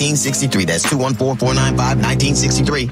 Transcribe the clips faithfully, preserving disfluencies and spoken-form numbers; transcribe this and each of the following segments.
nineteen sixty-three. That's two one four, four nine five, nineteen sixty-three.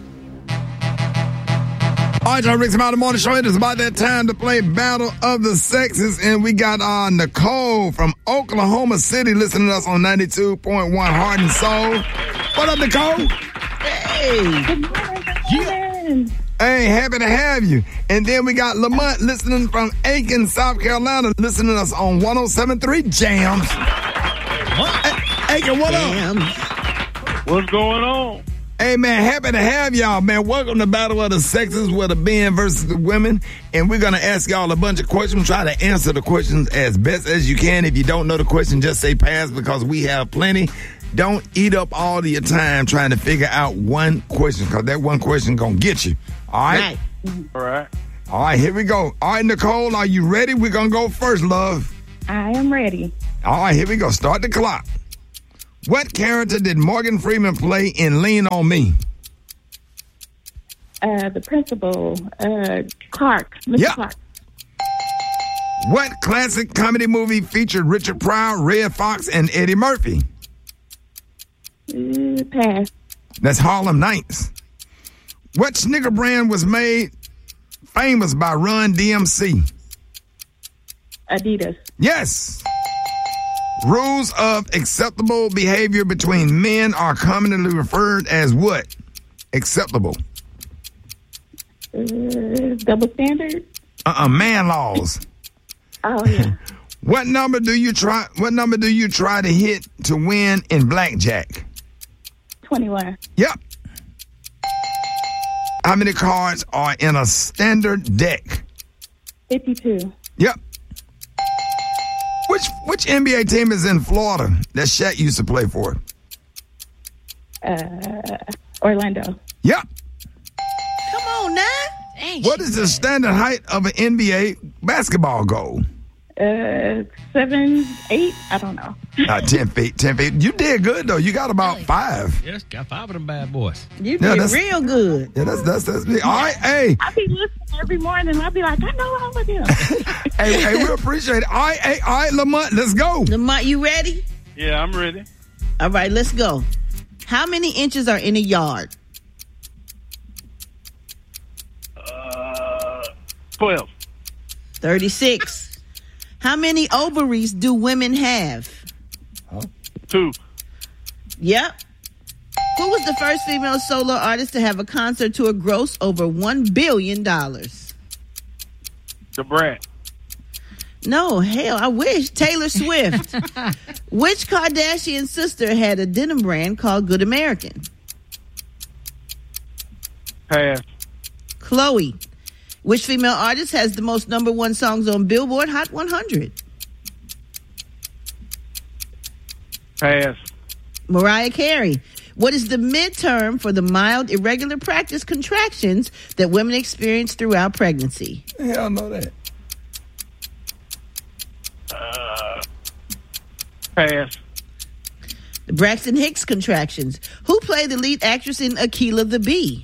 All right, y'all, Rick's Mountain Morning Show. It is about that time to play Battle of the Sexes, and we got uh, Nicole from Oklahoma City listening to us on ninety-two point one Heart and Soul. What up, Nicole? Hey. Good morning. Good morning. Hey, happy to have you. And then we got Lamont listening from Aiken, South Carolina, listening to us on one oh seven point three Jams. What? Aiken, what Damn. up? What's going on? Hey, man, happy to have y'all, man. Welcome to Battle of the Sexes with the men versus the women. And we're going to ask y'all a bunch of questions. Try to answer the questions as best as you can. If you don't know the question, just say pass because we have plenty. Don't eat up all of your time trying to figure out one question because that one question going to get you. All right? Right. All right. All right, here we go. All right, Nicole, are you ready? We're going to go first, love. I am ready. All right, here we go. Start the clock. What character did Morgan Freeman play in Lean on Me? Uh, the principal, uh, Clark, Mister Yeah. Clark. What classic comedy movie featured Richard Pryor, Red Fox, and Eddie Murphy? Uh, pass. That's Harlem Nights. What sneaker brand was made famous by Run D M C? Adidas. Yes. Rules of acceptable behavior between men are commonly referred as what? Acceptable. Uh, double standard. Uh-uh, man laws. Oh yeah. What number do you try? What number do you try to hit to win in blackjack? Twenty-one. Yep. How many cards are in a standard deck? Fifty-two. Yep. Which which N B A team is in Florida that Shaq used to play for? Uh, Orlando. Yep. Come on now. Dang, What she is the bad. standard height of an N B A basketball goal? Uh, seven, eight. I don't know. Uh, ten feet, ten feet. You did good though. You got about five. Yes, got five of them bad boys. You Yeah, did that's- real good. Yeah, that's that's that's me. All right, hey, I be listening every morning. I be like, I know all of them. hey, hey, we appreciate it. All right, hey, all right, Lamont, let's go. Lamont, you ready? Yeah, I'm ready. All right, let's go. How many inches are in a yard? Uh, twelve. thirty-six. How many ovaries do women have? Two. Yep. Who was the first female solo artist to have a concert tour gross over one billion dollars? The Brat. No, hell, I wish. Taylor Swift. Which Kardashian sister had a denim brand called Good American? Pass. Chloe. Which female artist has the most number one songs on Billboard Hot one hundred? Pass. Mariah Carey. What is the midterm for the mild irregular practice contractions that women experience throughout pregnancy? Hell, know that. Uh, pass. The Braxton Hicks contractions. Who played the lead actress in Akilah the Bee?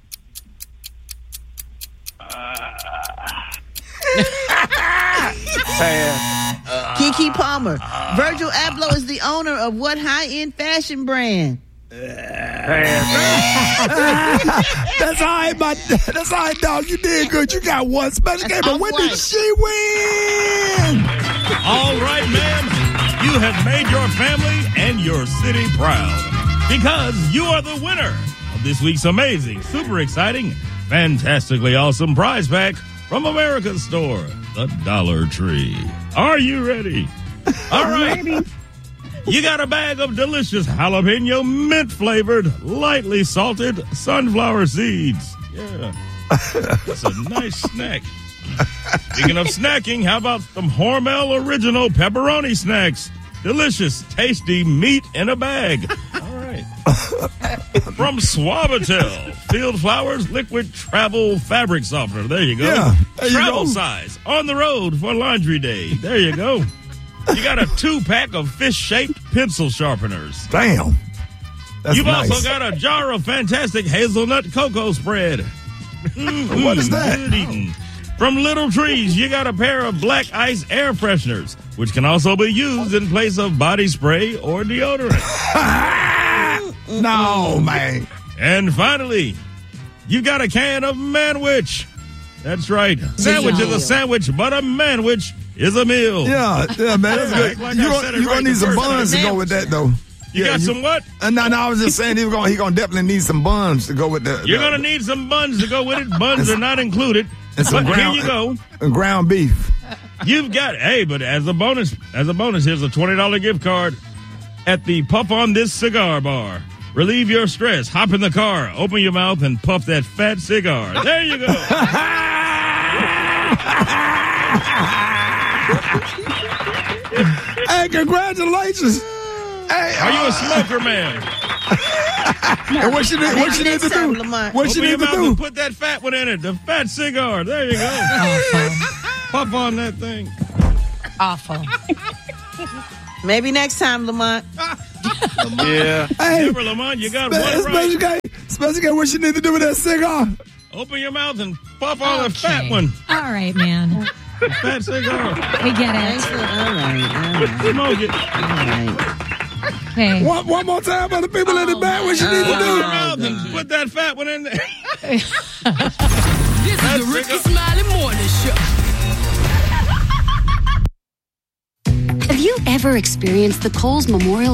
Pass. Keke Palmer. Virgil Abloh is the owner of what high-end fashion brand? Pass. That's all right, my, that's all right, dog. You did good. You got one special game, but when did she win? All right, ma'am. You have made your family and your city proud because you are the winner of this week's amazing, super exciting, fantastically awesome prize pack from America's store, the Dollar Tree. Are you ready? All right. You got a bag of delicious jalapeno mint flavored, lightly salted sunflower seeds. Yeah. That's a nice snack. Speaking of snacking, how about some Hormel Original Pepperoni Snacks? Delicious, tasty meat in a bag. All right. From Suavitel, Field Flowers Liquid Travel Fabric Softener. There you go. Yeah, there you Travel go. size. On the road for laundry day. There you go. You got a two-pack of fish-shaped pencil sharpeners. Damn. That's You've nice. also got a jar of fantastic hazelnut cocoa spread. Mm, What is that? Good eating. From Little Trees, you got a pair of black ice air fresheners, which can also be used in place of body spray or deodorant. No, man. And finally, you got a can of Manwich. That's right. Sandwich is a sandwich, but a manwich is a meal. Yeah, yeah, man, that's good. Like you I gonna, said it you gonna right need the some first buns time. to go with that, though. You Yeah, got some what? Uh, no, no, I was just saying he was gonna he gonna definitely need some buns to go with the. You're the, going to need some buns to go with it. Buns are not included. and some But ground, here you go. and ground beef. You've got, hey, but as a bonus, as a bonus, here's a twenty dollars gift card at the Puff on This Cigar Bar. Relieve your stress. Hop in the car, open your mouth, and puff that fat cigar. There you go. Hey, congratulations! Hey, Are you uh, a smoker, man? And what you need? What you Maybe need to next time, do? Lamont. What you Open your need to mouth do? and put that fat one in it. The fat cigar. There you go. Puff on that thing. Awful. Maybe next time, Lamont. Yeah. Hey, Remember, Lamont, you got spe- one special right. K, special K, what you need to do with that cigar? Open your mouth and puff on the Okay. fat one. All right, man. The fat cigar. We get Thanks it. for- all right, all right, Smoke it. all right. Hey. One, one more time for the people in the back. What you need to Open do? your mouth and put that fat one in there. This is the Ricky Smiley Morning Show. Have you ever experienced the Kohl's Memorial